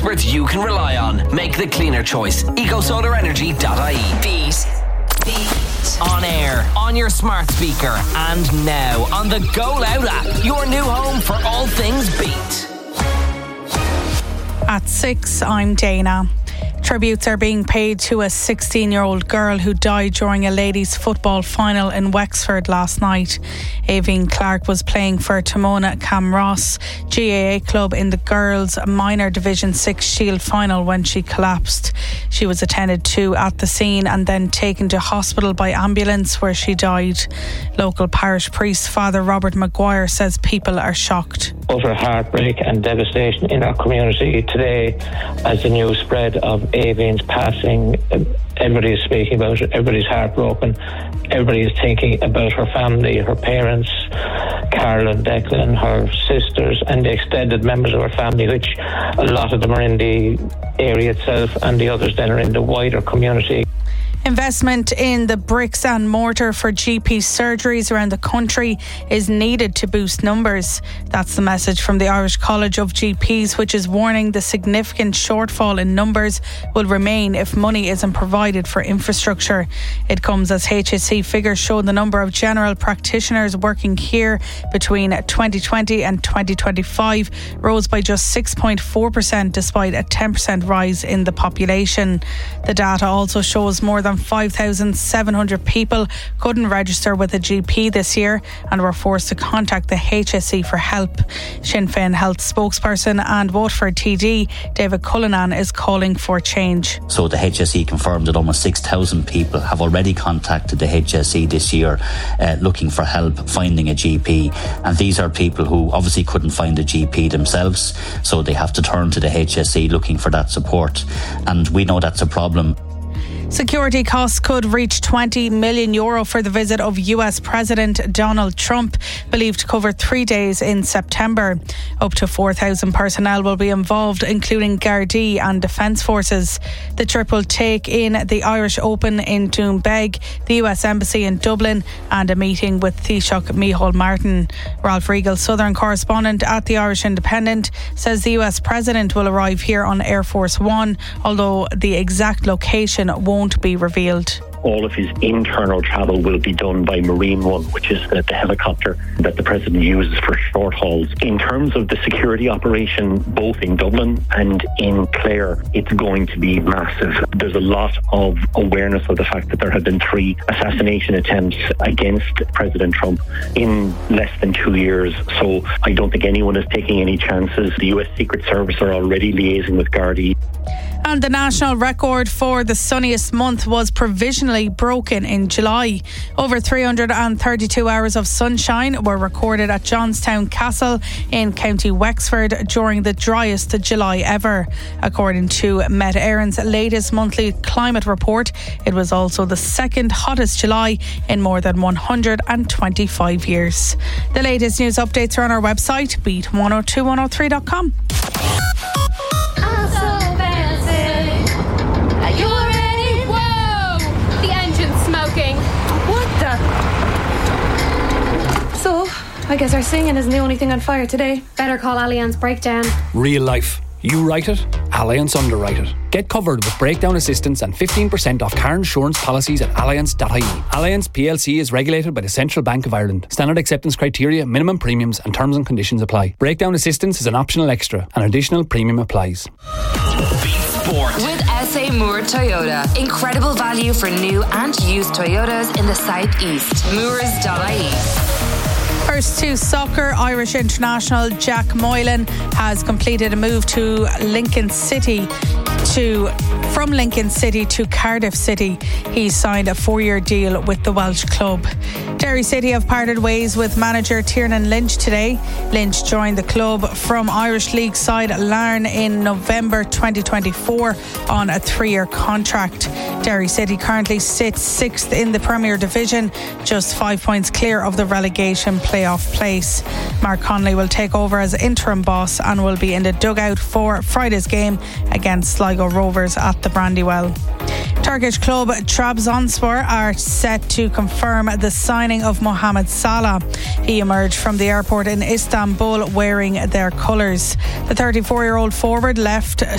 experts you can rely on. Make the cleaner choice. EcoSolarEnergy.ie. Beat. On air, on your smart speaker, and now on the Go Loud app. Your new home for all things Beat. At 6, I'm Dana. Tributes are being paid to a 16-year-old girl who died during a ladies' football final in Wexford last night. Aoibhinn Clark was playing for Timona Camross GAA club in the girls' minor Division 6 Shield final when she collapsed. She was attended to at the scene and then taken to hospital by ambulance where she died. Local parish priest Father Robert Maguire says people are shocked. Utter heartbreak and devastation in our community today as the news spread of Aoibhinn's passing. Everybody is speaking about it, everybody's heartbroken, everybody is thinking about her family, her parents, Carol and Declan, her sisters and the extended members of her family, which a lot of them are in the area itself and the others then are in the wider community. Investment in the bricks and mortar for GP surgeries around the country is needed to boost numbers. That's the message from the Irish College of GPs, which is warning the significant shortfall in numbers will remain if money isn't provided for infrastructure. It comes as HSE figures show the number of general practitioners working here between 2020 and 2025 rose by just 6.4% despite a 10% rise in the population. The data also shows more than 5,700 people couldn't register with a GP this year and were forced to contact the HSE for help. Sinn Féin Health spokesperson and Waterford TD David Cullinan is calling for change. So the HSE confirmed that almost 6,000 people have already contacted the HSE this year looking for help finding a GP, and these are people who obviously couldn't find a GP themselves, so they have to turn to the HSE looking for that support, and we know that's a problem. Security costs could reach €20 million for the visit of US President Donald Trump, believed to cover 3 days in September. Up to 4,000 personnel will be involved, including Gardaí and Defence Forces. The trip will take in the Irish Open in Doonbeg, the US Embassy in Dublin, and a meeting with Taoiseach Micheál Martin. Ralph Regal, Southern correspondent at the Irish Independent, says the US President will arrive here on Air Force One, although the exact location won't be revealed. All of his internal travel will be done by Marine One, which is the helicopter that the President uses for short hauls. In terms of the security operation, both in Dublin and in Clare, it's going to be massive. There's a lot of awareness of the fact that there have been 3 assassination attempts against President Trump in less than 2 years. So I don't think anyone is taking any chances. The US Secret Service are already liaising with Gardaí. And the national record for the sunniest month was provisionally broken in July. Over 332 hours of sunshine were recorded at Johnstown Castle in County Wexford during the driest July ever. According to Met Éireann's latest monthly climate report, it was also the second hottest July in more than 125 years. The latest news updates are on our website, beat102103.com. I guess our singing isn't the only thing on fire today. Better call Allianz Breakdown. Real life. You write it, Allianz underwrite it. Get covered with breakdown assistance and 15% off car insurance policies at allianz.ie. Allianz PLC is regulated by the Central Bank of Ireland. Standard acceptance criteria, minimum premiums and terms and conditions apply. Breakdown assistance is an optional extra. An additional premium applies. Sport. With SA Moore Toyota. Incredible value for new and used Toyotas in the southeast. Moores.ie. First to soccer, Irish international Jack Moylan has completed a move to from Lincoln City to Cardiff City. He signed a 4-year deal with the Welsh club. Derry City have parted ways with manager Tiernan Lynch today. Lynch joined the club from Irish League side Larne in November 2024 on a 3-year contract. Derry City currently sits 6th in the Premier Division, just 5 points clear of the relegation playoff place. Mark Connolly will take over as interim boss and will be in the dugout for Friday's game against Sligo Rovers at the Brandywell. Turkish club Trabzonspor are set to confirm the signing of Mohamed Salah. He emerged from the airport in Istanbul wearing their colours. The 34-year-old forward left